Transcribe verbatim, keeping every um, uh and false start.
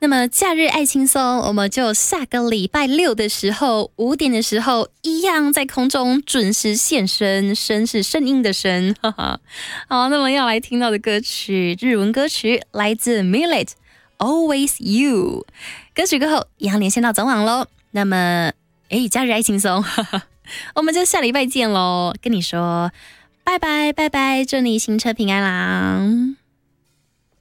那么假日爱轻松，我们就下个礼拜六的时候五点的时候一样在空中准时现身，声是声音的声，哈哈。好，那么要来听到的歌曲，日文歌曲来自 Millet Always You。 歌曲过后一样连线到总网咯。那么诶，假日爱轻松，哈哈，我们就下礼拜见咯，跟你说拜拜拜拜，祝你行车平安啦。